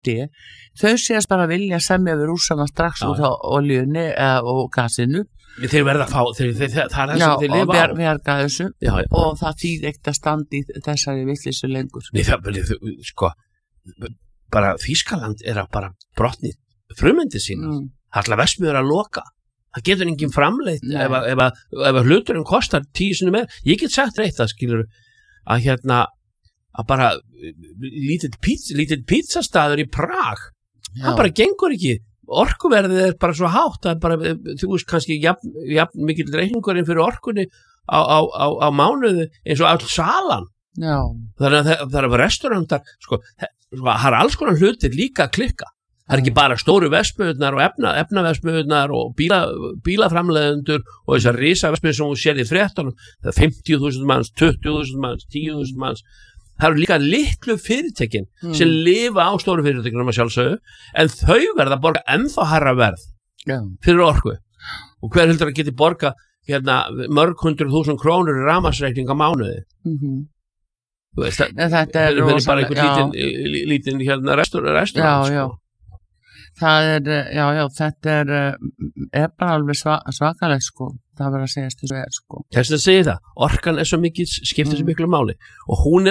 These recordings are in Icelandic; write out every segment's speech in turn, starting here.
D, þau séast bara vilja semja við Rússana strax út á oljunni og gasinu. Þeir verða að fá, það er það sem þeir lifa á. Já, og bjarga þessu og það þýðir ekkert að standa í þessari vitleysu lengur. Nei, sko, bara Þýskaland er að bara brotni frumyndi sína. Alltaf verksmiðjur að loka. Það getur enginn framleitt ef hluturinn kostar 10 sinnum meira. Ég get sagt reitt það, skilur, að að bara lítill pizzastaður í Prag, það bara gengur ekki. Orkuverðið bara svo hátt, það bara, þú veist kannski jafn mikill reikningurinn fyrir orkunni á mánuði eins og all salan. Já. Þannig að það er restaurantar, sko, það er alls konar hlutir líka að klikka. Það er ekki bara stóru verksmiðjurnar og efnaverksmiðjurnar og bílaframleiðendur og þessar risaverksmiðjur sem þú sér í fréttunum, það er 50.000 manns, 20.000 manns, 10.000 manns. Það eru líka litlu fyrirtækin sem lifa á stóru fyrirtækinum að sjálfsögðu, en þau verða að borga ennþá hærra verð fyrir orku. Og hver heldur að geti borga mörg 100.000 krónur í rafmagnsreikning á mánuði? Þú veist, þetta er bara einhvern lítinn restaurant. Já. Það þetta er bara alveg svakalegt, sko. Það verður að segja þessu sko. Þess að segja það, orkan er svo mikið, skiptir svo miklu máli og hún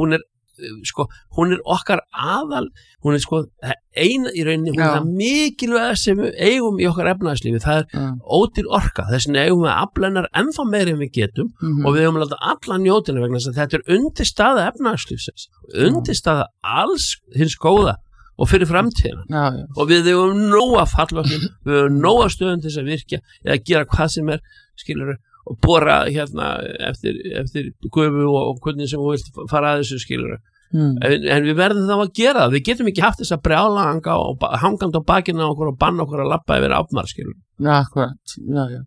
er okkar aðal, hún er sko eina í rauninni, hún er það mikilvæga sem við eigum í okkar efnahagslífi, það er ódýr orka, þess vegna eigum við að afla hennar ennþá meira en við getum og við eigum að láta alla njótina vegna þess að þetta er undirstaða efnahagslífsins, undirstaða alls hins góða og fyrir framtíðina og við hefum nóga fallvöknum, við hefum nóga stöðum til þess að virkja eða gera hvað sem er, skilur, og bora eftir gufu og hvernig sem þú vilt fara að þessu, skilur, en við verðum þá að gera það, við getum ekki haft þess að brjála hangandi á bakinu á okkur og banna okkur að labba yfir afmar, skilur. Já, akkurat,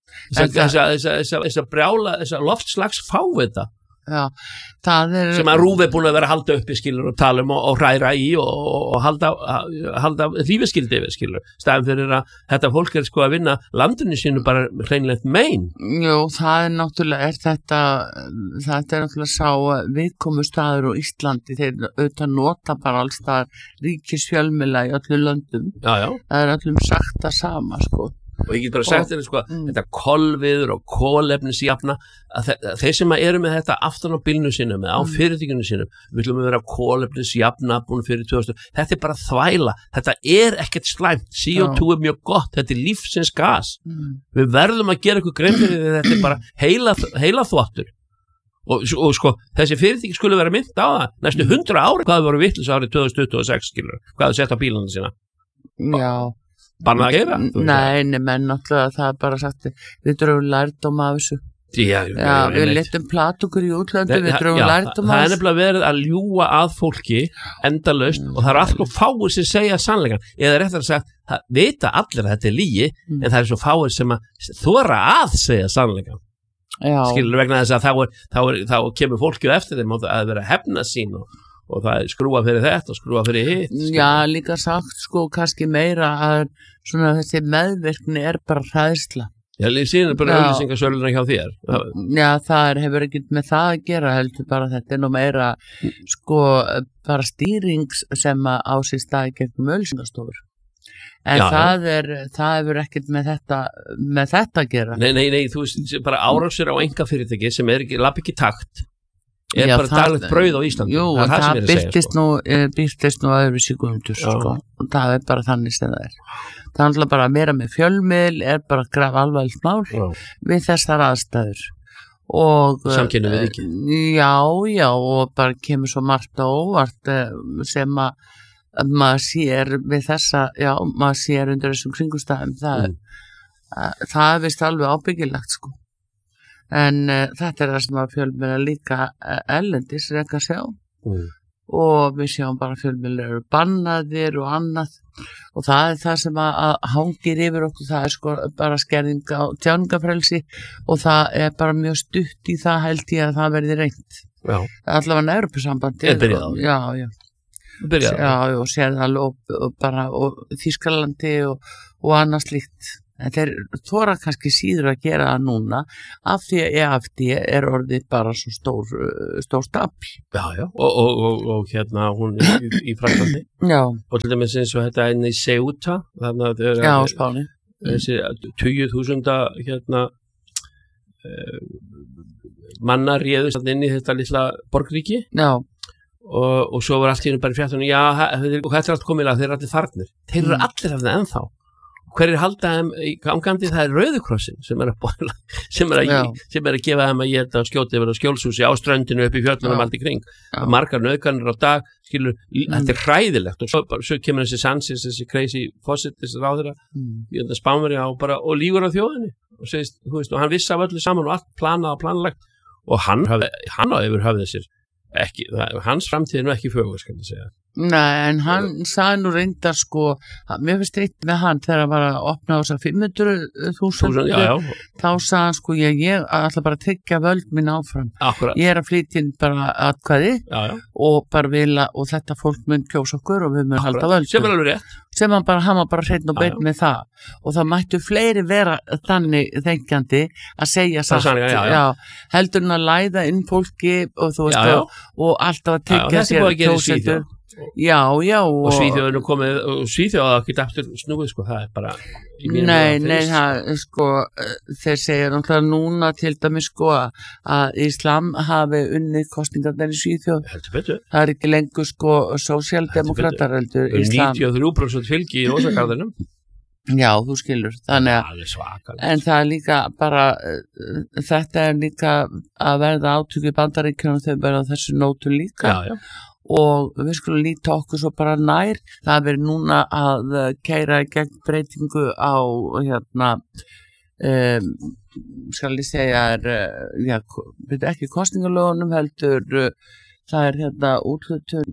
þess að brjála, þess að loftslags fávita. Já, það er sem að RÚV er búin að vera að halda uppi, skilur, og tala og hræra í og halda lífeskildi yfir, skilur, staðan fyrir að þetta fólk er sko að vinna landinu sínu bara hreinlegt mein. Jú, það er náttúrulega þetta er náttúrulega sá viðkomustaður á Íslandi, þeir auðvitað nota bara alls það ríkisfjölmiðla í öllu löndum. Já. Það er öllum sagt það sama, sko. Og ég get bara sagt þér, sko, þetta kolviður og kolefnisjafna, að þeir sem eru með þetta aftan á bílnu sínum, á fyrirtækinu sínum, við viljum vera kolefnisjafna búin fyrir 2000, þetta er bara þvæla, þetta er ekkert slæmt, CO2 er mjög gott, þetta er lífsins gas, við verðum að gera eitthvað grein fyrir því þetta er bara heila þvottur. Og sko, þessi fyrirtæki skulle vera mynd á það, næstu 100 ári, hvað voru vitlis árið 2026, skilur, hvað þau sett á bílunum sína. Já. Bannað að gera? Nei, menn náttúrulega það er bara sagt, við dröfum lærdóm af þessu. Já, við letum platukur í útlöndu, við dröfum lærdóm af þessu. Það er nefnilega verið að ljúga að fólki endalaust og það er alltaf fáir sem segja sannleikann, eða réttar að segja, það vita allir að þetta er lygi, en það er svo fáir sem að þora að segja sannleikann. Skilur vegna þess að þá kemur fólkið eftir þeim að vera hefna sín og það er skrúa fyrir þetta og skrúa fyrir hitt. Já, líka sagt, sko, kannski meira að svona þessi meðvirkni er bara hræðsla. Já, síðan er bara auglýsingasöluna hjá þér. Já, það hefur ekkert með það að gera, heldur bara þetta er nú meira, sko, bara stýring sem á sér staði gegnum auglýsingastofur. En það hefur ekkert með þetta að gera. Nei, þú veist, bara árásir á einkafyrirtæki sem lapp ekki takt. Er bara daglegt brauð á Íslandi. Jú, það byrtist nú öðru sekundur, sko, og það er bara þannig sem það er. Það er alltaf bara að vera með fjölmiðl, er bara að grafa alvarlegt mál við þessar aðstæður. Samkynnu við ekki. Já, og bara kemur svo margt á óvart sem að maður sér við þessa, maður sér undir þessum kringumstæðum, það er vist alveg ábyggilegt, sko. En þetta er það sem að fjölmiðlar líka erlendis reka sjá og við sjáum bara fjölmiðlar eru bannaðir og annað og það er það sem að hangir yfir okkur, það er sko bara skerðing á tjáningafrelsi og það er bara mjög stutt í það held ég að það verði reynt. Allavega Evrópusambandi. Já, og sér það og Þýskalandi og annað slíkt. en þeir þora kannski síður að gera það núna af því að EFD orðið bara svo stór stafl. Já, og hérna hún í Fraklandi. Já. Og til dæmis eins og þetta í Ceuta, þannig að já, Spáni. Þessi 20.000 hérna manna réðust inn í þetta litla borgríki. Já. Og svo var allt í hennu bara í fréttunum, já, og þetta allt komið að þeir allir þarnir. Þeir allir af það ennþá. Hverjir halda þeim í gangandi, það Rauði krossinn sem að gefa þeim að geta skjóti yfir á skjólshúsi á ströndinu upp í fjöllunum allt í kring. Margar nauðganir á dag, skilur, þetta hræðilegt og svo kemur þessi Sanchez, þessi crazy fósitt, þessi ráðherra, Spánverja og lígur á þjóðinni og segist, þú veist, og hann vissi af öllu saman og allt planað og planlagt og hann á yfir höfði sér ekki, hans framtíð nú ekki fögur, skal ég segja. Nei, en hann sagði nú reyndar sko, mér finnst eitt með hann þegar hann var að opna á þess að 500.000 þá sagði hann sko, ég ætla bara að tryggja völd mín áfram. Akkurat. Ég að flytja inn bara atkvæði og bara vilja, og þetta fólk mun kjósa okkur og við mun halda völd. Sem alveg rétt. Sem hann var bara hreinn og beinn með það og það mættu fleiri vera þannig þengjandi að segja satt, heldur hann að læða inn fólki og þú veist og alltaf að tryggja sér kjósendur. Já, og Svíþjóðinu komið og Svíþjóða ekki aftur snúið sko, það bara í mínum Nei, það sko þeir segja náttúrulega núna til dæmis sko að Íslam hafi unnið kosningarnar í Svíþjóð. Heldur betur. Það ekki lengur sko sósíaldemókratar heldur Íslam. 93% fylgi í Rósagarðinum. Já, þú skilur. Þannig að en það líka bara þetta líka að verða átök í Bandaríkjunum þau verða þessu nótu líka. Já. Og við skulum líta okkur svo bara nær. Það verður núna að keyra gegn breytingu á skal ég segja ekki kosningalögunum heldur það úthlutun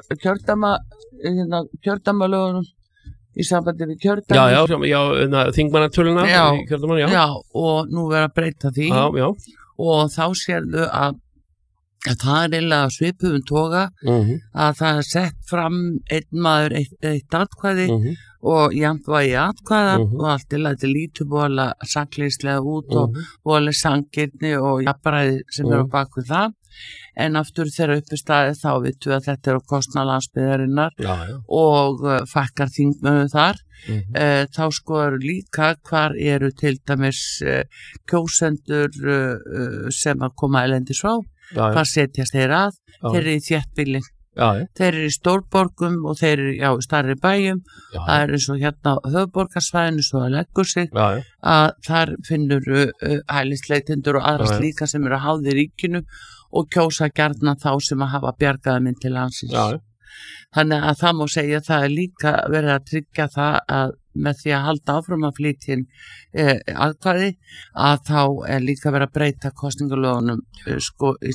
kjördæmalögunum í sambandi við kjördæmi. Já, þingmannatöluna í kjördæmanum, Já, og nú verður að breyta því. Já. Og þá sérðu að það eiginlega svipuðum toga að það sett fram einn maður eitt atkvæði og jafnvægi atkvæða og allt til að þetta lítur búinlega sakleyslega út og búinlega sangirni og jafnbræði sem eru á bakvið það. En aftur þegar uppi staðið þá vitum við að þetta er á kostnað landsbyggðarinnar og fækkar þingmönnum þar. Þá sko eru líka hvar eru til dæmis kjósendur sem að koma erlendis frá. Hvað setjast þeir að? Þeir eru í þéttbýli. Þeir eru í stórborgum og þeir eru í stærri bæjum. Það er eins og hérna höfuðborgarsvæðinu svo að leggur sig að þar finnur hælisleitendur og aðrast líka sem eru að háði ríkinu og kjósa gjarnan þá sem að hafa bjargaða minn til landsins. Þannig að það má segja að það er líka verið að tryggja það að með því að halda áfram að flytja inn atkvæði að þá er líka verið að breyta kosningalögunum sko í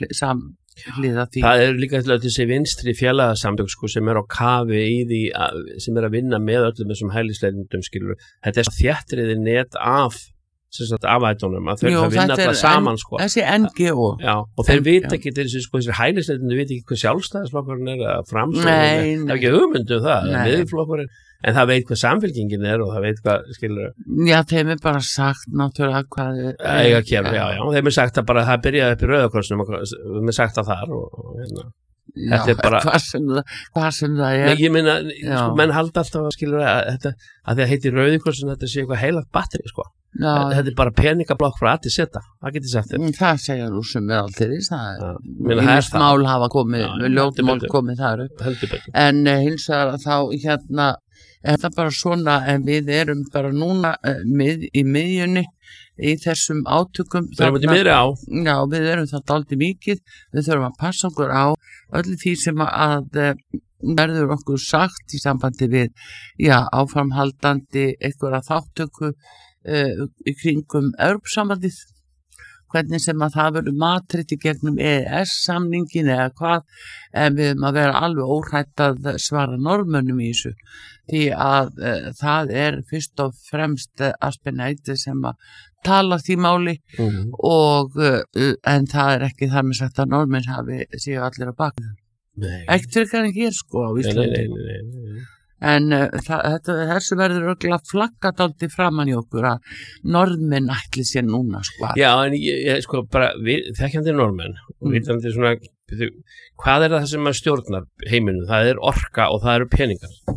samhliða því. Það er líka þessi vinstri félagasamtök sko sem er á kafi í því sem er að vinna með öllum þessum hælisleitendum skilur. Þetta er þéttriði net af afætunum að þau vinna alltaf saman sko. Þessi NGO. Já, og þeir vita ekki þessir hælisleitendur vita ekki hvað sjálfstæðisflokkurinn er að framsögja. Það er ekki hugmyndu það, miðflokkurinn. En það veit hvað samfélkingin er og það veit hvað, skilur. Já, þeim er bara sagt náttúrulega hvað já, þeim er sagt að bara það byrjaði upp í Rauðakrossinum og þeim er sagt að þar og hérna. Þetta er bara hvað sem það er. Nei, ég meina, sko, menn halda alltaf að skilur að þetta, að því að heiti Rauðakrossin þetta sé eitthvað heilagt batteri, sko. Þetta er bara peningablokk frá að setja, það getur sagt þetta. Það segja rúsum með allt þeirri, það mál hafa komið, ljótumál komið þar upp. En hins vegar þá þetta bara svona, en við erum bara núna í miðjunni í þessum átökum. Við erum út í miðri á. Já, við erum það aldrei mikið, við þurfum að passa okkur á öllu því sem að verður okkur sagt í sambandi við áframhaldandi einhverja þáttöku í kringum Evrópusambandið, hvernig sem að það verður matritt í gegnum EES-samningin eða hvað, en við erum að vera alveg óhrætt að svara normönnum í þessu, því að það er fyrst og fremst Aspenæti sem að tala því máli og en það er ekki þar með sagt að normenn séu allir að baka það. Ekkert fyrir hvernig hér sko á Íslandi. en þessu verður örugglega flaggat aldrei framan í okkur að norðmenn ætli sér núna sko. Já, en ég sko bara þekkjandi norðmenn og vitandi svona hvað það sem að stjórnar heiminum, það orka og það eru peningar